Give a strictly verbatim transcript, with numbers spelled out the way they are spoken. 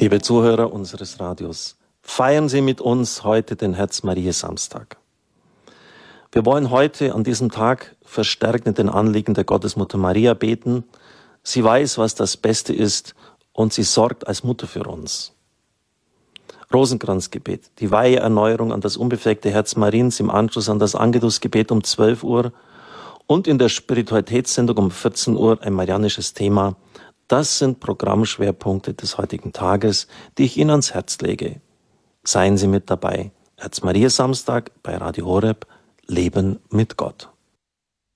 Liebe Zuhörer unseres Radios, feiern Sie mit uns heute den Herz-Maria-Samstag. Wir wollen heute an diesem Tag verstärkt mit den Anliegen der Gottesmutter Maria beten. Sie weiß, was das Beste ist, und sie sorgt als Mutter für uns. Rosenkranzgebet, die Weiheerneuerung an das unbefleckte Herz Mariens im Anschluss an das Angelusgebet um zwölf Uhr und in der Spiritualitätssendung um vierzehn Uhr ein marianisches Thema. Das sind Programmschwerpunkte des heutigen Tages, die ich Ihnen ans Herz lege. Seien Sie mit dabei. Herz-Maria-Samstag bei Radio Horeb. Leben mit Gott.